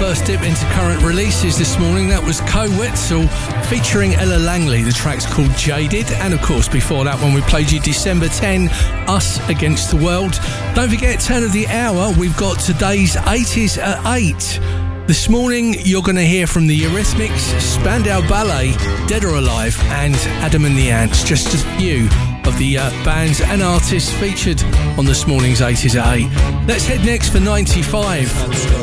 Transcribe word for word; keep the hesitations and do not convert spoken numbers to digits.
first dip into current releases this morning. That was Co Wetzel featuring Ella Langley. The track's called Jaded. And of course, before that one, we played you December tenth, Us Against the World. Don't forget, turn of the hour, we've got today's eighties at eight. This morning, you're going to hear from the Eurythmics, Spandau Ballet, Dead or Alive, and Adam and the Ants. Just a few of the uh, bands and artists featured on this morning's eighties at eight. Let's head next for ninety-five.